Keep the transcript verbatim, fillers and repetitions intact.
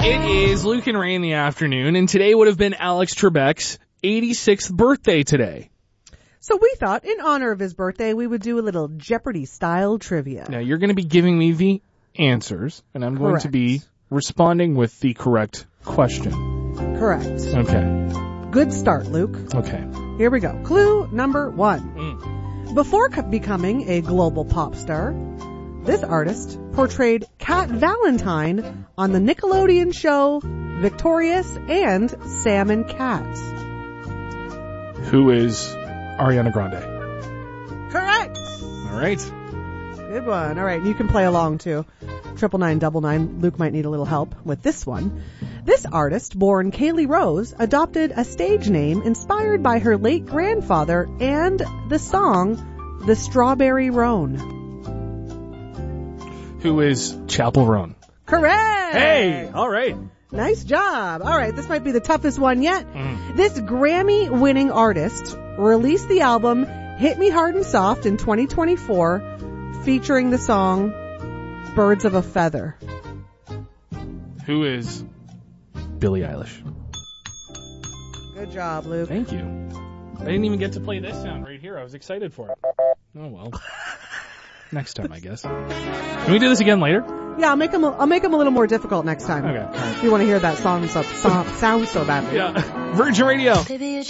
It is Luke and Ray in the afternoon, and today would have been Alex Trebek's eighty-sixth birthday today. So we thought, in honor of his birthday, we would do a little Jeopardy-style trivia. Now, you're going to be giving me the answers, and I'm going Correct. to be responding with the correct question. Correct. Okay. Good start, Luke. Okay. Here we go. Clue number one. Mm. Before co- becoming a global pop star, this artist portrayed Cat Valentine on the Nickelodeon show Victorious and Sam and Cat. Who is Ariana Grande? Correct. All right. Good one. All right, you can play along too. Triple nine double nine. Luke might need a little help with this one. This artist, born Kaylee Rose, adopted a stage name inspired by her late grandfather and the song The Strawberry Roan. Who is Chapel Roan? Correct. Hey, all right. Nice job. All right, this might be the toughest one yet. Mm. This Grammy-winning artist released the album Hit Me Hard and Soft in twenty twenty-four, featuring the song Birds of a Feather. Who is Billie Eilish? Good job, Luke. Thank you. I didn't even get to play this sound right here. I was excited for it. Oh, well. Next time, I guess. Can we do this again later? Yeah, I'll make them. I'll make them a little more difficult next time. Okay. All right. If you want to hear that song so, so, sound so badly. Yeah. Virgin Radio.